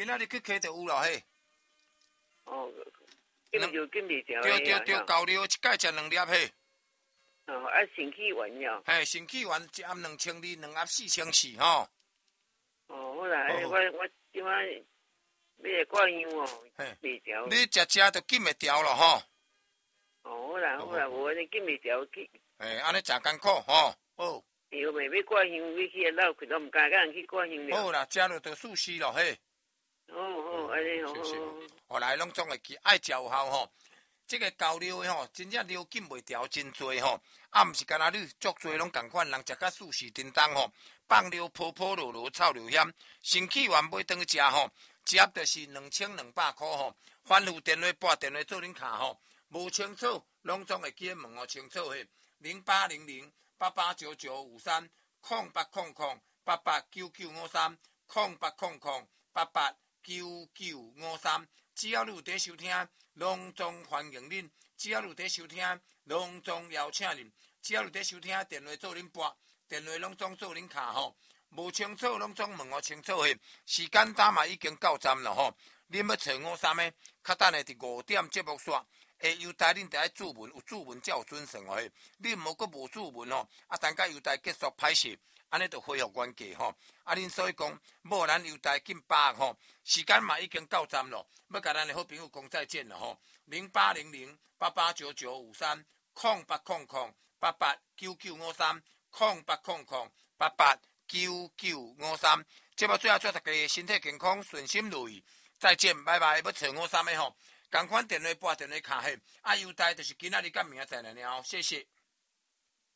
仔日去摕就有咯嘿。 哦，金就金袂掉。 对，高粱一盖食2粒嘿。 哦，身体丸了。 嘿，身体丸一盒2200，2盒4400吼。 哦，好啦，我即摆要来挂香哦，袂调。 你食就禁袂调咯吼。 哦，好啦，无你禁袂调去。 安尼真艰苦吼。好。 对袂要挂香，要去闹去都毋敢甲人去挂香了。 好啦，食落就舒适咯嘿。 好，安尼好。 后来拢总会记爱食有效吼。这个高粱的吼，真正流禁袂调真多吼，毋是干那你足多拢共款，人食甲舒适叮当吼，放尿泡泡落落臭流险，身体丸买转去食吼，一盒就是2200块吼，反复电话拨电话做恁卡吼，无清楚拢总会记问清楚嘿，0800889953，0800889953，只要你有在收听，拢总欢迎恁；只要你有在收听，拢总邀请恁；只要你有在收听，电话做恁拨，电话拢总做恁卡吼。无清楚拢总问清楚嘿。时间打嘛已经到站了吼。恁要找53的，较等下伫5点节目煞。优待恁得爱注文，有注文才有准算哦。你无阁无注文吼，等甲优待结束歹势，安尼就恢复原价吼。恁所以讲，无咱优待紧把握吼。时间嘛已经到站了，要甲咱的好朋友讲再见了吼。0800889953，0800889953。节目最后祝大家身体健康，顺心如意。再见，拜拜。要找53的吼。同款电话拨电话卡嘿，优待就是今仔日甲明仔载了，谢谢。